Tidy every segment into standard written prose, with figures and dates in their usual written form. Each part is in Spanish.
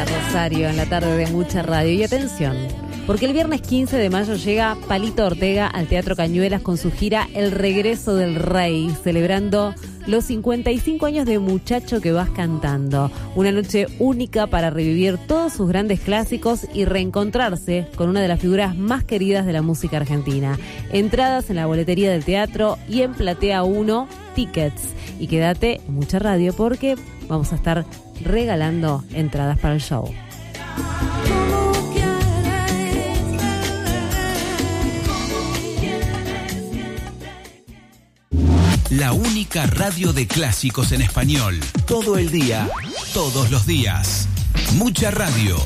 Rosario en la tarde de Mucha Radio. Y atención, porque el viernes 15 de mayo llega Palito Ortega al Teatro Cañuelas con su gira El Regreso del Rey, celebrando los 55 años de Muchacho que vas cantando. Una noche única para revivir todos sus grandes clásicos y reencontrarse con una de las figuras más queridas de la música argentina. Entradas en la boletería del teatro y en Platea 1 Tickets. Y quédate en Mucha Radio porque vamos a estar regalando entradas para el show. La única radio de clásicos en español. Todo el día, todos los días. Mucha Radio,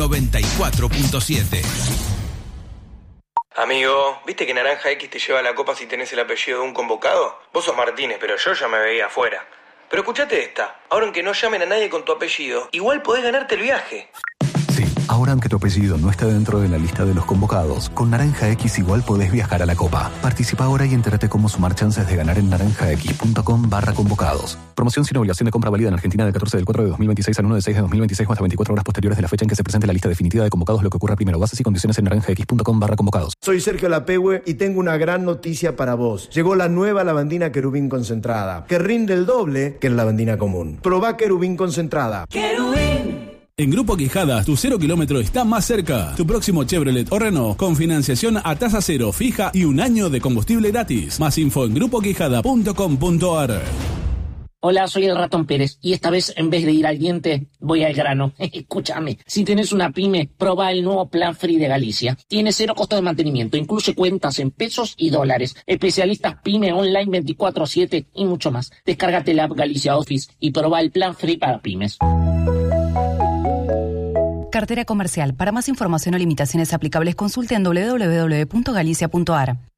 94.7. Amigo, ¿viste que Naranja X te lleva la copa si tenés el apellido de un convocado? Vos sos Martínez, pero yo ya me veía afuera. Pero escuchate esta, ahora aunque no llamen a nadie con tu apellido, igual podés ganarte el viaje. Sí, ahora aunque tu apellido no está dentro de la lista de los convocados, con Naranja X igual podés viajar a la Copa. Participa ahora y entérate cómo sumar chances de ganar en naranjax.com/convocados. Promoción sin obligación de compra válida en Argentina del 14 del 4 de 2026 al 1 de 6 de 2026 o hasta 24 horas posteriores de la fecha en que se presente la lista definitiva de convocados, lo que ocurra primero. Bases y condiciones en naranjax.com/convocados. Soy Sergio Lapehue y tengo una gran noticia para vos. Llegó la nueva lavandina Querubín concentrada, que rinde el doble que la lavandina común. Probá Querubín concentrada. ¡Querubín! En Grupo Quijadas, tu 0 kilómetro está más cerca. Tu próximo Chevrolet o Renault con financiación a tasa cero fija y 1 año de combustible gratis. Más info en grupoquijada.com.ar. Hola, soy el Ratón Pérez y esta vez en vez de ir al diente, voy al grano. Escúchame, si tenés una pyme, probá el nuevo Plan Free de Galicia. Tiene 0 costo de mantenimiento, incluye cuentas en pesos y dólares, especialistas pyme online 24/7 y mucho más. Descárgate la app Galicia Office y probá el Plan Free para pymes. Cartera comercial. Para más información o limitaciones aplicables, consulte en www.galicia.ar.